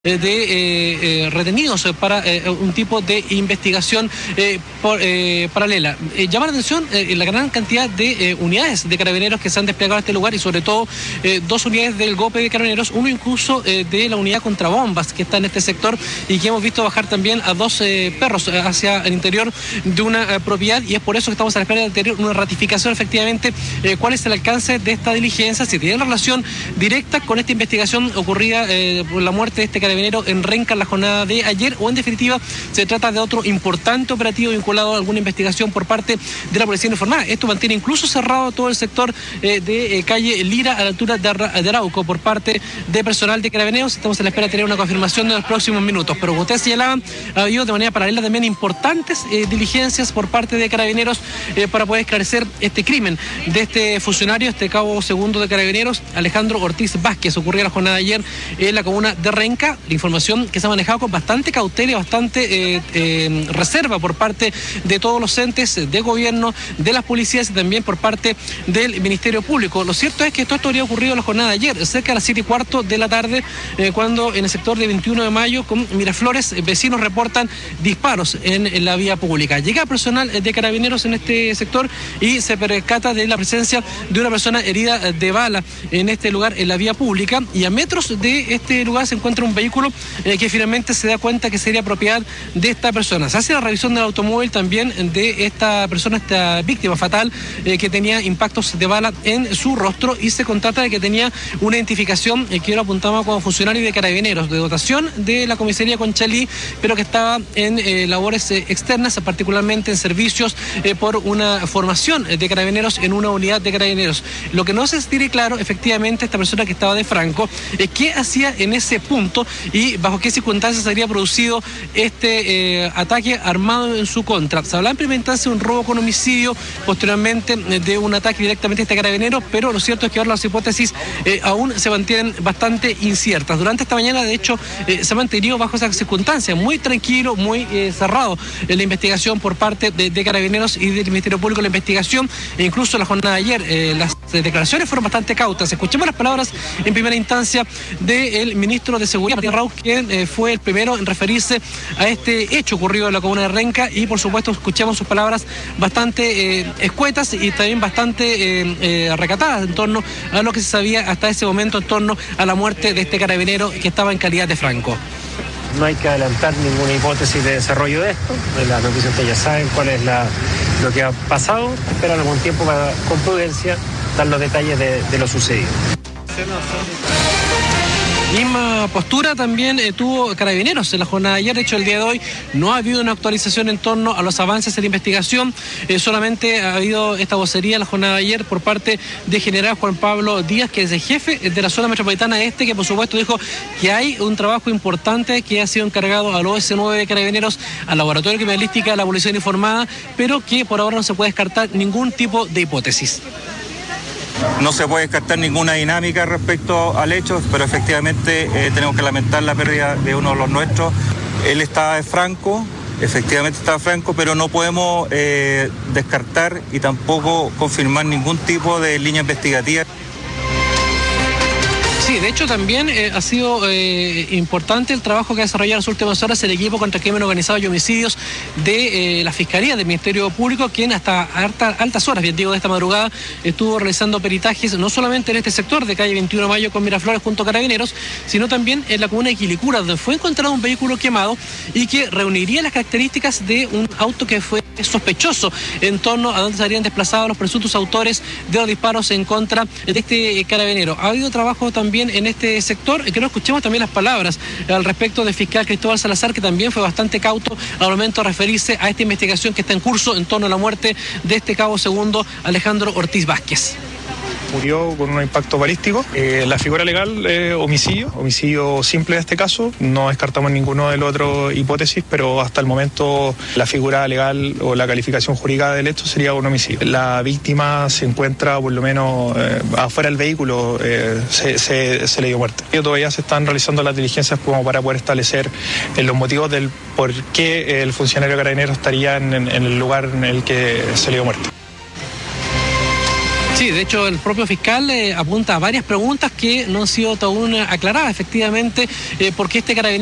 de retenidos para un tipo de investigación paralela. Llama la atención la gran cantidad de unidades de carabineros que se han desplegado a este lugar y sobre todo 2 unidades del GOPE de carabineros, uno incluso de la unidad contra bombas que está en este sector y que hemos visto bajar también a 2 perros hacia el interior de una propiedad, y es por eso que estamos a la espera de tener una ratificación efectivamente cuál es el alcance de esta diligencia, si tiene relación directa con esta investigación ocurrida por la muerte de este carabinero en Renca en la jornada de ayer, o en definitiva se trata de otro importante operativo vinculado a alguna investigación por parte de la Policía Uniformada. Esto mantiene incluso cerrado todo el sector de calle Lira a la altura de Arauco por parte de personal de carabineros. Estamos a la espera de tener una confirmación en los próximos minutos, pero como ustedes señalaban, ha habido de manera paralela también importantes diligencias por parte de carabineros para poder esclarecer este crimen de este funcionario, este cabo segundo de carabineros, Alejandro Ortiz Vázquez. Ocurrió la jornada de ayer en la comuna de Renca. La información que se ha manejado con bastante cautela y bastante reserva por parte de todos los entes de gobierno, de las policías y también por parte del Ministerio Público. Lo cierto es que todo esto habría ocurrido en la jornada de ayer, cerca de las 7:15 de la tarde, cuando en el sector de 21 de mayo, con Miraflores, vecinos reportan disparos en la vía pública. Llega personal de carabineros en este sector y se percata de la presencia de una persona herida de bala en este lugar, en la vía pública, y a metros de este lugar se encuentra un vehículo que finalmente se da cuenta que sería propiedad de esta persona. Se hace la revisión del automóvil también de esta persona, esta víctima fatal, que tenía impactos de bala en su rostro, y se constata de que tenía una identificación que lo apuntaba como funcionario de carabineros de dotación de la comisaría Conchalí, pero que estaba en labores externas, particularmente en servicios por una formación de carabineros en una unidad de carabineros. Lo que no se tiene claro, efectivamente, esta persona que estaba de franco, qué hacía en ese punto y bajo qué circunstancias se habría producido este ataque armado en su contra. Se hablaba en primera instancia de un robo con homicidio, posteriormente de un ataque directamente a este carabinero, pero lo cierto es que ahora las hipótesis aún se mantienen bastante inciertas. Durante esta mañana, de hecho, se ha mantenido bajo esas circunstancias, muy tranquilo, muy cerrado en la investigación por parte de carabineros y del Ministerio Público, la investigación, e incluso la jornada de ayer, las declaraciones fueron bastante cautas. Escuchemos las palabras en primera instancia del ministro de Seguridad, Martín Raúz, quien fue el primero en referirse a este hecho ocurrido en la comuna de Renca, y por supuesto escuchamos sus palabras bastante escuetas y también bastante recatadas en torno a lo que se sabía hasta ese momento en torno a la muerte de este carabinero que estaba en calidad de franco. No hay que adelantar ninguna hipótesis de desarrollo de esto. Las noticias ustedes ya saben cuál es lo que ha pasado. Esperar algún tiempo para, con prudencia, dar los detalles de lo sucedido. Misma postura también tuvo Carabineros en la jornada de ayer. De hecho, el día de hoy no ha habido una actualización en torno a los avances en la investigación. Solamente ha habido esta vocería en la jornada de ayer por parte de general Juan Pablo Díaz, que es el jefe de la zona metropolitana este, que por supuesto dijo que hay un trabajo importante que ha sido encargado al OS9 de Carabineros, al Laboratorio de Criminalística, a la Policía Uniformada, pero que por ahora no se puede descartar ningún tipo de hipótesis. No se puede descartar ninguna dinámica respecto al hecho, pero efectivamente tenemos que lamentar la pérdida de uno de los nuestros. Él estaba de franco, efectivamente estaba franco, pero no podemos descartar y tampoco confirmar ningún tipo de línea investigativa. Sí, de hecho también ha sido importante el trabajo que ha desarrollado en las últimas horas el equipo contra el crimen organizado y homicidios de la Fiscalía del Ministerio Público, quien hasta altas horas, bien digo, de esta madrugada, estuvo realizando peritajes no solamente en este sector de calle 21 de Mayo con Miraflores junto a Carabineros, sino también en la comuna de Quilicura, donde fue encontrado un vehículo quemado y que reuniría las características de un auto que fue sospechoso en torno a donde se habrían desplazado los presuntos autores de los disparos en contra de este carabinero. Ha habido trabajo también en este sector, que no escuchemos también las palabras al respecto del fiscal Cristóbal Salazar, que también fue bastante cauto al momento de referirse a esta investigación que está en curso en torno a la muerte de este cabo segundo Alejandro Ortiz Vázquez. Murió con un impacto balístico. La figura legal es homicidio simple en este caso. No descartamos ninguna de las otras hipótesis, pero hasta el momento la figura legal o la calificación jurídica del hecho sería un homicidio. La víctima se encuentra por lo menos afuera del vehículo, se le dio muerte. Todavía se están realizando las diligencias como para poder establecer los motivos del por qué el funcionario carabinero estaría en el lugar en el que se le dio muerte. Sí, de hecho el propio fiscal apunta a varias preguntas que no han sido aún aclaradas efectivamente, porque este carabinero